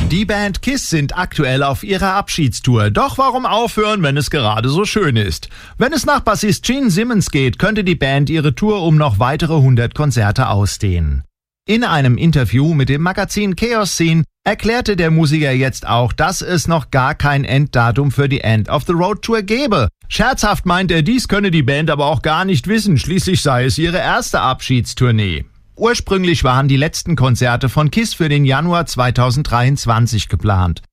Die Band KISS sind aktuell auf ihrer Abschiedstour. Doch warum aufhören, wenn es gerade so schön ist? Wenn es nach Bassist Gene Simmons geht, könnte die Band ihre Tour um noch weitere 100 Konzerte ausdehnen. In einem Interview mit dem Magazin Chaos Scene erklärte der Musiker jetzt auch, dass es noch gar kein Enddatum für die End of the Road Tour gebe. Scherzhaft meint er, dies könne die Band aber auch gar nicht wissen, schließlich sei es ihre erste Abschiedstournee. Ursprünglich waren die letzten Konzerte von KISS für den Januar 2023 geplant.